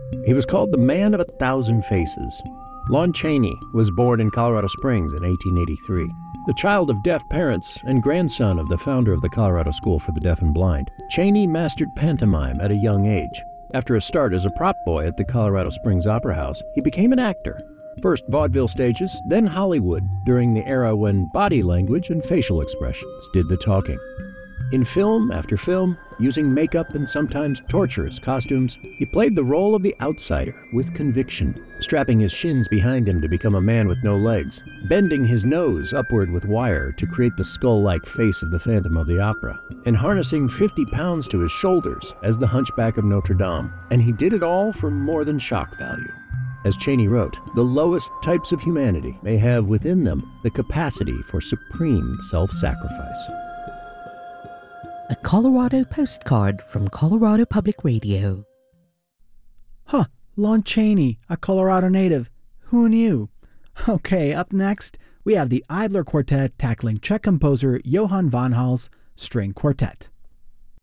He was called the Man of 1,000 Faces. Lon Chaney was born in Colorado Springs in 1883. The child of deaf parents and grandson of the founder of the Colorado School for the Deaf and Blind, Chaney mastered pantomime at a young age. After a start as a prop boy at the Colorado Springs Opera House, he became an actor. First vaudeville stages, then Hollywood, during the era when body language and facial expressions did the talking. In film after film, using makeup and sometimes torturous costumes, he played the role of the outsider with conviction, strapping his shins behind him to become a man with no legs, bending his nose upward with wire to create the skull-like face of the Phantom of the Opera, and harnessing 50 pounds to his shoulders as the Hunchback of Notre Dame. And he did it all for more than shock value. As Chaney wrote, the lowest types of humanity may have within them the capacity for supreme self-sacrifice. A Colorado postcard from Colorado Public Radio. Huh, Lon Chaney, a Colorado native. Who knew? Okay, up next, we have the Idler Quartet tackling Czech composer Johann von Hall's String Quartet.